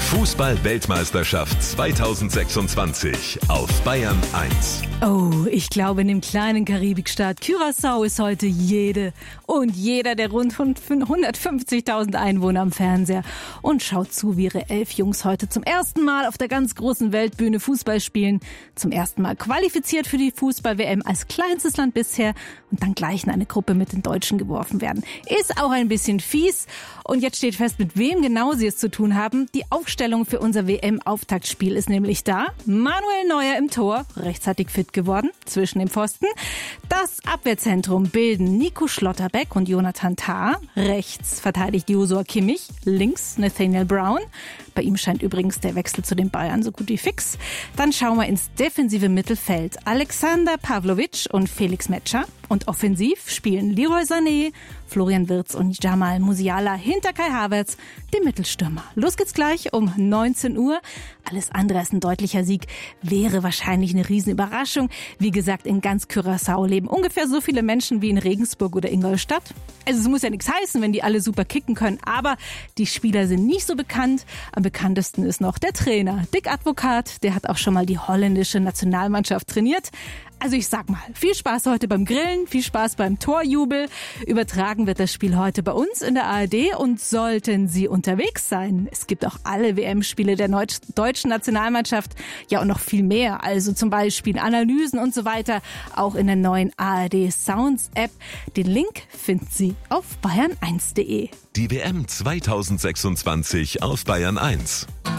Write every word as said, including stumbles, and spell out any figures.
Fußball-Weltmeisterschaft zweitausendsechsundzwanzig auf Bayern eins. Oh, ich glaube, in dem kleinen Karibikstaat Curaçao ist heute jede und jeder der rund hundertfünfzigtausend Einwohner am Fernseher und schaut zu, wie ihre elf Jungs heute zum ersten Mal auf der ganz großen Weltbühne Fußball spielen, zum ersten Mal qualifiziert für die Fußball-W M als kleinstes Land bisher und dann gleich in eine Gruppe mit den Deutschen geworfen werden. Ist auch ein bisschen fies und jetzt steht fest, mit wem genau sie es zu tun haben. Die Aufstellung für unser W M-Auftaktspiel ist nämlich da. Manuel Neuer im Tor, rechtzeitig fit geworden, zwischen dem Pfosten. Das Abwehrzentrum bilden Nico Schlotterbeck und Jonathan Tah. Rechts verteidigt Joshua Kimmich, links Nathaniel Brown. Bei ihm scheint übrigens der Wechsel zu den Bayern so gut wie fix. Dann schauen wir ins defensive Mittelfeld. Alexander Pavlovic und Felix Metscher. Und offensiv spielen Leroy Sané, Florian Wirtz und Jamal Musiala hinter Kai Havertz, dem Mittelstürmer. Los geht's gleich um neunzehn Uhr. Alles andere als ein deutlicher Sieg wäre wahrscheinlich eine Riesenüberraschung. Wie gesagt, in ganz Curaçao leben ungefähr so viele Menschen wie in Regensburg oder Ingolstadt. Also es muss ja nichts heißen, wenn die alle super kicken können, aber die Spieler sind nicht so bekannt. Am bekanntesten ist noch der Trainer, Dick Advocaat. Der hat auch schon mal die holländische Nationalmannschaft trainiert. Also ich sag mal, viel Spaß heute beim Grillen, viel Spaß beim Torjubel. Übertragen wird das Spiel heute bei uns in der A R D und sollten Sie unterwegs sein. Es gibt auch alle W M-Spiele der deutschen Nationalmannschaft, ja und noch viel mehr. Also zum Beispiel Analysen und so weiter, auch in der neuen A R D Sounds App. Den Link finden Sie auf bayern eins punkt de. Die W M zweitausendsechsundzwanzig auf Bayern eins.